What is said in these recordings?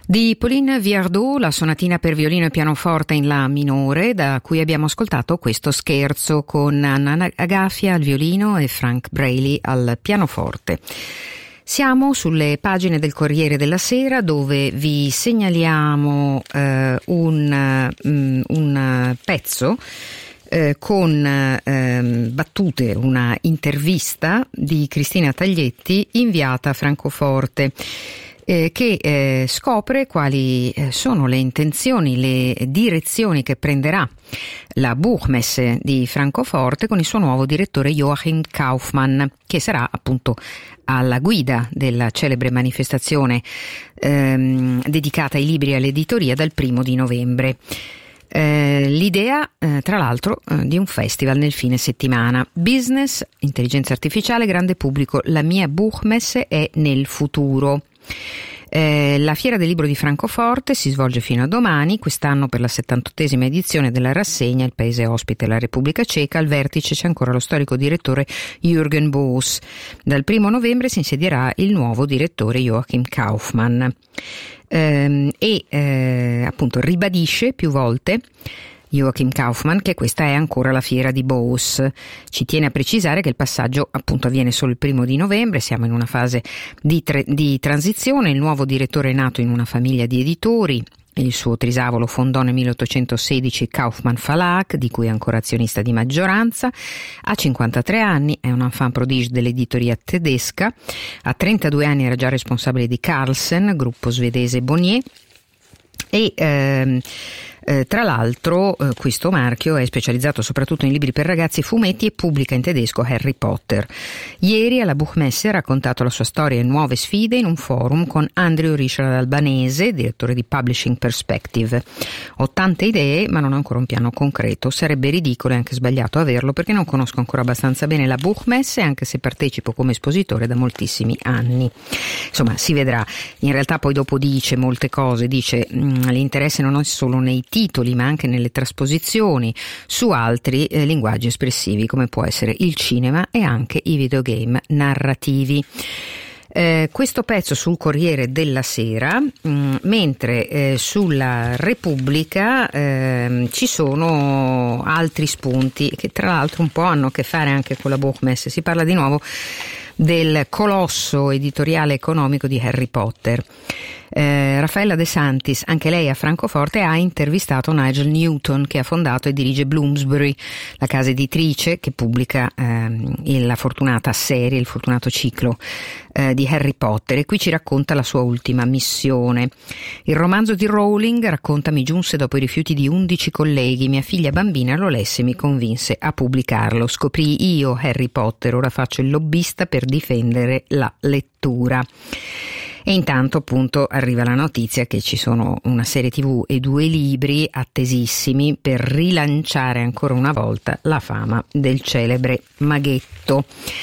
Di Pauline Viardot, la sonatina per violino e pianoforte in La minore, da cui abbiamo ascoltato questo scherzo con Anna Agafia al violino e Frank Braley al pianoforte. Siamo sulle pagine del Corriere della Sera, dove vi segnaliamo un pezzo con battute, una intervista di Cristina Taglietti inviata a Francoforte, che scopre quali sono le intenzioni, le direzioni che prenderà la Buchmesse di Francoforte con il suo nuovo direttore Joachim Kaufmann, che sarà appunto alla guida della celebre manifestazione dedicata ai libri e all'editoria dal 1 di novembre. L'idea, tra l'altro, di un festival nel fine settimana. Business, intelligenza artificiale, grande pubblico, la mia Buchmesse è nel futuro. La Fiera del Libro di Francoforte si svolge fino a domani, quest'anno per la 78esima edizione della rassegna. Il paese ospite è la Repubblica Ceca, al vertice c'è ancora lo storico direttore Jürgen Boos. Dal 1 novembre si insedierà il nuovo direttore Joachim Kaufmann appunto ribadisce più volte Joachim Kaufmann che questa è ancora la fiera di Boos. Ci tiene a precisare che il passaggio appunto avviene solo il 1 di novembre, siamo in una fase di transizione. Il nuovo direttore è nato in una famiglia di editori. Il suo trisavolo fondò nel 1816 Kaufmann Verlag, di cui è ancora azionista di maggioranza. Ha 53 anni, è un enfant prodige dell'editoria tedesca. A 32 anni era già responsabile di Carlsen, gruppo svedese Bonnier. E tra l'altro questo marchio è specializzato soprattutto in libri per ragazzi, fumetti e pubblica in tedesco Harry Potter. Ieri alla Buchmesse ha raccontato la sua storia e nuove sfide in un forum con Andrew Richard Albanese, direttore di Publishing Perspective. Ho tante idee ma non ho ancora un piano concreto, sarebbe ridicolo e anche sbagliato averlo perché non conosco ancora abbastanza bene la Buchmesse, anche se partecipo come espositore da moltissimi anni. Insomma, si vedrà. In realtà poi dopo dice molte cose, dice l'interesse non è solo nei titoli ma anche nelle trasposizioni su altri linguaggi espressivi come può essere il cinema e anche i videogame narrativi. Questo pezzo sul Corriere della Sera, mentre sulla Repubblica ci sono altri spunti che tra l'altro un po' hanno a che fare anche con la Buchmesse. Si parla di nuovo del colosso editoriale economico di Harry Potter. Raffaella De Santis, anche lei a Francoforte, ha intervistato Nigel Newton, che ha fondato e dirige Bloomsbury, la casa editrice che pubblica la fortunata serie, il fortunato ciclo di Harry Potter, e qui ci racconta la sua ultima missione. Il romanzo di Rowling, racconta, mi giunse dopo i rifiuti di 11 colleghi, mia figlia bambina lo lesse e mi convinse a pubblicarlo. Scoprii io Harry Potter, ora faccio il lobbista per difendere la lettura. E intanto appunto arriva la notizia che ci sono una serie TV e 2 libri attesissimi per rilanciare ancora una volta la fama del celebre maghetto.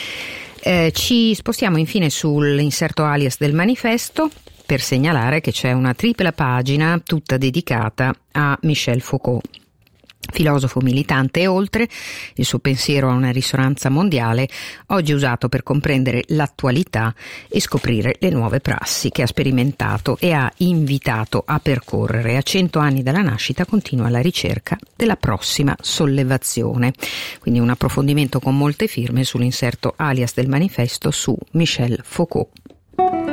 Ci spostiamo infine sull'inserto alias del manifesto per segnalare che c'è una tripla pagina tutta dedicata a Michel Foucault. Filosofo, militante e oltre, il suo pensiero ha una risonanza mondiale, oggi usato per comprendere l'attualità e scoprire le nuove prassi che ha sperimentato e ha invitato a percorrere. A 100 anni dalla nascita continua la ricerca della prossima sollevazione. Quindi un approfondimento con molte firme sull'inserto alias del manifesto su Michel Foucault.